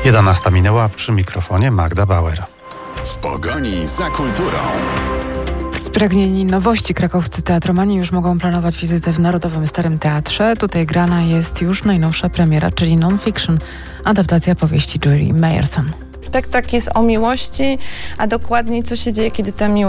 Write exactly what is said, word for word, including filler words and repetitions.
jedenasta minęła, przy mikrofonie Magda Bauer. W pogoni za kulturą. Spragnieni nowości krakowscy teatromani już mogą planować wizytę w Narodowym Starym Teatrze. Tutaj grana jest już najnowsza premiera, czyli non-fiction, adaptacja powieści Julie Mayerson. Spektakl jest o miłości, a dokładniej co się dzieje, kiedy ta miłość